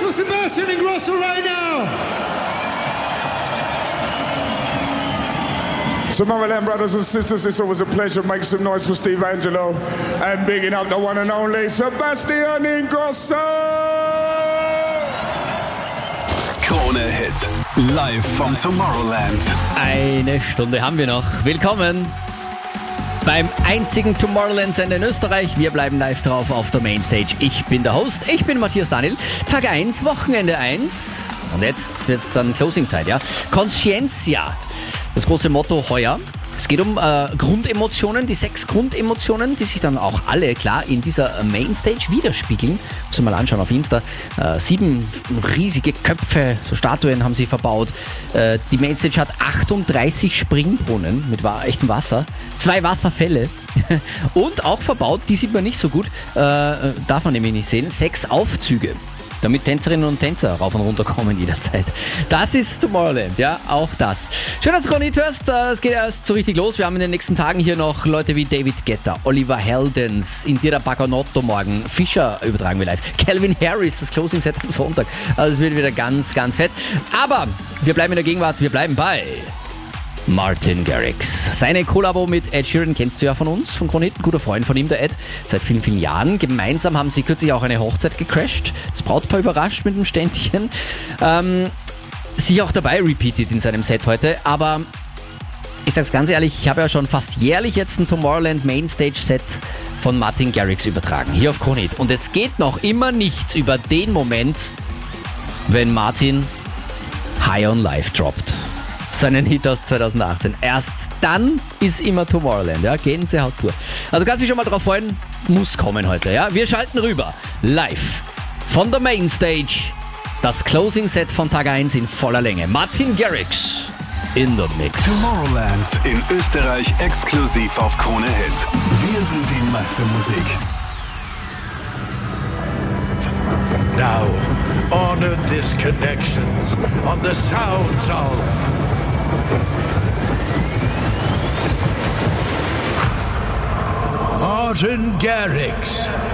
for Sebastian Ingrosso right now. Tomorrowland brothers and sisters, it's always a pleasure. Make some noise for Steve Angelo and bigging up the one and only Sebastian Ingrosso. Krone Hit, live vom Tomorrowland. Eine Stunde haben wir noch. Willkommen beim einzigen Tomorrowland-Sender in Österreich. Wir bleiben live drauf auf der Mainstage. Ich bin der Host, ich bin Matthias Daniel. Tag 1, Wochenende 1. Und jetzt wird es dann Closing-Zeit, ja. Conscientia, das große Motto heuer. Es geht um Grundemotionen, die 6 Grundemotionen, die sich dann auch alle klar in dieser Mainstage widerspiegeln. Muss man mal anschauen auf Insta. 7 riesige Köpfe, so Statuen haben sie verbaut. Die Mainstage hat 38 Springbrunnen mit echtem Wasser, 2 Wasserfälle und auch verbaut, die sieht man nicht so gut, darf man nämlich nicht sehen, 6 Aufzüge, damit Tänzerinnen und Tänzer rauf und runter kommen jederzeit. Das ist Tomorrowland, ja, auch das. Schön, dass du Krone Hit hörst. Es geht erst so richtig los. Wir haben in den nächsten Tagen hier noch Leute wie David Guetta, Oliver Heldens, Indira Paganotto morgen, Fischer übertragen wir live, Calvin Harris, das Closing Set am Sonntag. Also es wird wieder ganz, ganz fett. Aber wir bleiben in der Gegenwart, wir bleiben bei Martin Garrix. Seine Kollabo mit Ed Sheeran kennst du ja von uns, von Krone Hit, ein guter Freund von ihm, der Ed, seit vielen, vielen Jahren. Gemeinsam haben sie kürzlich auch eine Hochzeit gecrashed, das Brautpaar überrascht mit einem Ständchen. Sie auch dabei repeated in seinem Set heute, aber ich sag's ganz ehrlich, ich habe ja schon fast jährlich jetzt ein Tomorrowland Mainstage Set von Martin Garrix übertragen, hier auf Krone Hit. Und es geht noch immer nichts über den Moment, wenn Martin High on Life droppt. Seinen Hit aus 2018. Erst dann ist immer Tomorrowland, ja, Gänsehaut pur. Also kannst dich schon mal drauf freuen, muss kommen heute, ja. Wir schalten rüber, live von der Mainstage, das Closing Set von Tag 1 in voller Länge. Martin Garrix in the Mix. Tomorrowland in Österreich exklusiv auf Krone Hit. Wir sind die meiste Musik. Now, honor this connections on the sounds of Martin Garrix.